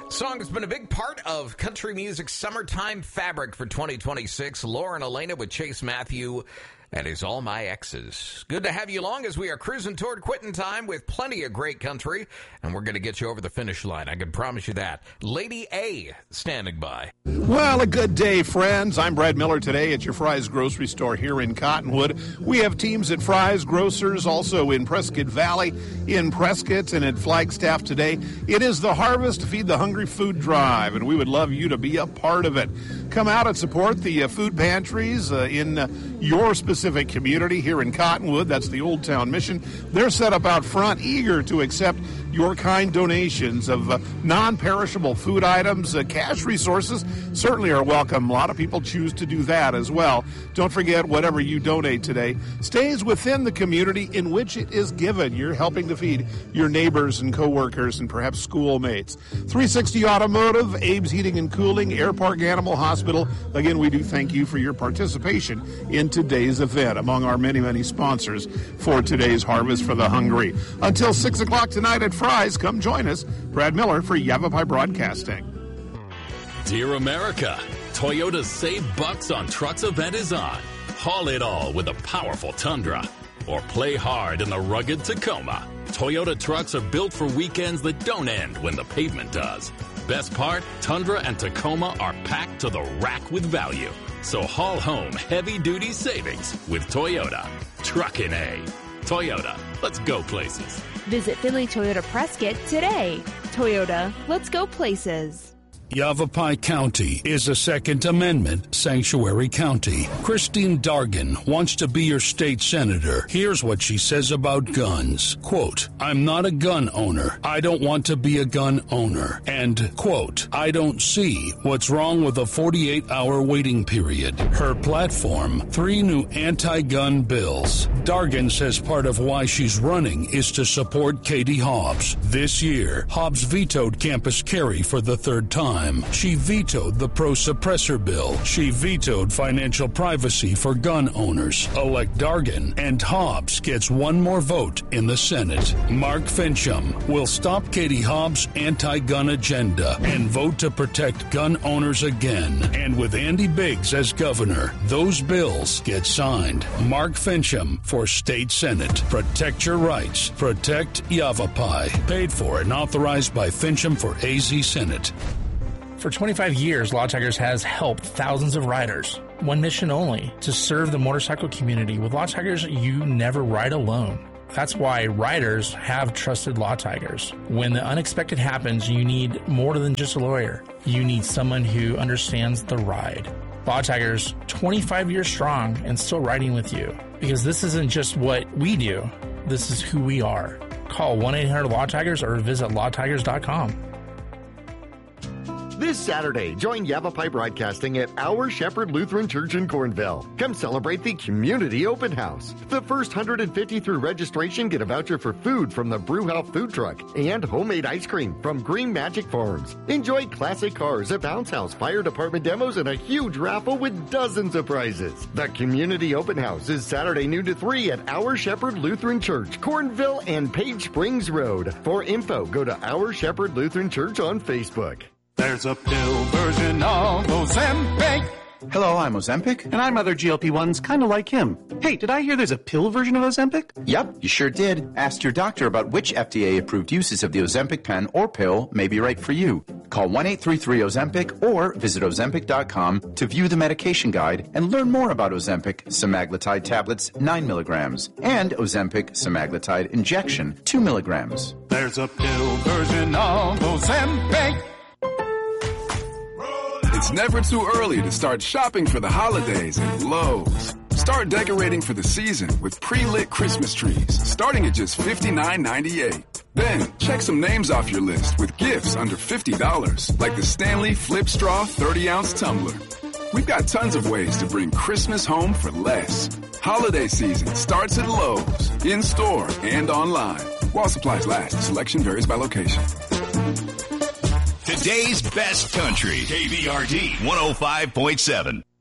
Song has been a big part of country music's summertime fabric for 2026. Lauren Elena with Chase Matthew. That is All My Exes. Good to have you along as we are cruising toward quitting time with plenty of great country, and we're going to get you over the finish line. I can promise you that. Lady A standing by. Well, a good day, friends. I'm Brad Miller today at your Fry's Grocery Store here in Cottonwood. We have teams at Fry's Grocers, also in Prescott Valley, in Prescott, and at Flagstaff today. It is the Harvest Feed the Hungry food drive, and we would love you to be a part of it. Come out and support the food pantries in your specific community here in Cottonwood. That's the Old Town Mission. They're set up out front, eager to accept your kind donations of non-perishable food items. Cash resources certainly are welcome. A lot of people choose to do that as well. Don't forget, whatever you donate today stays within the community in which it is given. You're helping to feed your neighbors and coworkers and perhaps schoolmates. 360 Automotive, Abe's Heating and Cooling, Air Park Animal Hospital. Again, we do thank you for your participation in today's event, among our many, many sponsors for today's Harvest for the Hungry. Until 6 o'clock tonight at Fry's, come join us. Brad Miller for Yavapai Broadcasting. Dear America, Toyota's Save Bucks on Trucks event is on. Haul it all with a powerful Tundra. Or play hard in the rugged Tacoma. Toyota trucks are built for weekends that don't end when the pavement does. Best part, Tundra and Tacoma are packed to the rack with value. So haul home heavy-duty savings with Toyota. Truckin' A. Toyota, let's go places. Visit Finley Toyota Prescott today. Toyota, let's go places. Yavapai County is a Second Amendment sanctuary county. Christine Dargan wants to be your state senator. Here's what she says about guns. Quote, I'm not a gun owner. I don't want to be a gun owner. And, quote, I don't see what's wrong with a 48-hour waiting period. Her platform, 3 new anti-gun bills. Dargan says part of why she's running is to support Katie Hobbs. This year, Hobbs vetoed campus carry for the third time. She vetoed the pro-suppressor bill. She vetoed financial privacy for gun owners. Elect Dargan, and Hobbs gets one more vote in the Senate. Mark Fincham will stop Katie Hobbs' anti-gun agenda and vote to protect gun owners again. And with Andy Biggs as governor, those bills get signed. Mark Fincham for State Senate. Protect your rights. Protect Yavapai. Paid for and authorized by Fincham for AZ Senate. For 25 years, Law Tigers has helped thousands of riders. One mission only, to serve the motorcycle community. With Law Tigers, you never ride alone. That's why riders have trusted Law Tigers. When the unexpected happens, you need more than just a lawyer. You need someone who understands the ride. Law Tigers, 25 years strong and still riding with you. Because this isn't just what we do, this is who we are. Call 1-800-LAW-TIGERS or visit lawtigers.com. This Saturday, join Yavapai Broadcasting at Our Shepherd Lutheran Church in Cornville. Come celebrate the Community Open House. The first 150 through registration get a voucher for food from the Brewhouse Food Truck and homemade ice cream from Green Magic Farms. Enjoy classic cars, a bounce house, fire department demos, and a huge raffle with dozens of prizes. The Community Open House is Saturday noon to 3 at Our Shepherd Lutheran Church, Cornville and Page Springs Road. For info, go to Our Shepherd Lutheran Church on Facebook. There's a pill version of Ozempic. Hello, I'm Ozempic. And I'm other GLP-1s kind of like him. Hey, did I hear there's a pill version of Ozempic? Yep, you sure did. Ask your doctor about which FDA-approved uses of the Ozempic pen or pill may be right for you. Call 1-833-OZEMPIC or visit Ozempic.com to view the medication guide and learn more about Ozempic semaglutide tablets 9 milligrams and Ozempic semaglutide injection 2 milligrams. There's a pill version of Ozempic. It's never too early to start shopping for the holidays at Lowe's. Start decorating for the season with pre-lit Christmas trees, starting at just $59.98. Then, check some names off your list with gifts under $50, like the Stanley Flip Straw 30-ounce tumbler. We've got tons of ways to bring Christmas home for less. Holiday season starts at Lowe's, in-store and online. While supplies last, selection varies by location. Today's best country, KVRD 105.7.